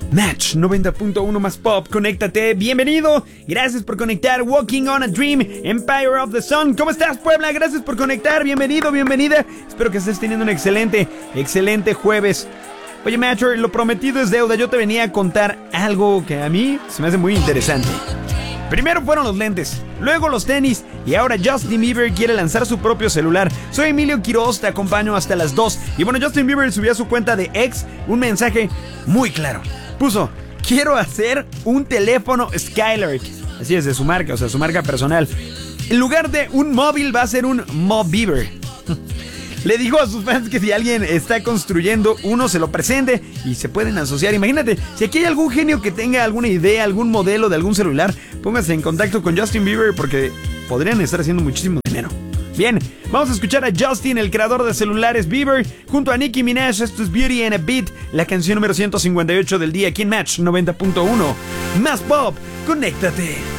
Match 90.1 más pop, conéctate, bienvenido, gracias por conectar, Walking on a Dream, Empire of the Sun. ¿Cómo estás, Puebla? Gracias por conectar, bienvenido, bienvenida. Espero que estés teniendo un excelente jueves. Oye, Matcher, lo prometido es deuda. Yo te venía a contar algo que a mí se me hace muy interesante. Primero fueron los lentes, luego los tenis y ahora Justin Bieber quiere lanzar su propio celular. Soy Emilio Quiroz, te acompaño hasta las 2. Y bueno, Justin Bieber subió a su cuenta de X un mensaje muy claro. Puso, quiero hacer un teléfono Skylark. Así es, de su marca, o sea, su marca personal. En lugar de un móvil va a ser un Mobieber. Le dijo a sus fans que si alguien está construyendo uno, se lo presente y se pueden asociar. Imagínate, si aquí hay algún genio que tenga alguna idea, algún modelo de algún celular, póngase en contacto con Justin Bieber porque podrían estar haciendo muchísimo dinero. Bien, vamos a escuchar a Justin, el creador de celulares Bieber, junto a Nicki Minaj. Esto es Beauty and a Beat, la canción número 158 del día aquí en Match 90.1. Más pop, conéctate.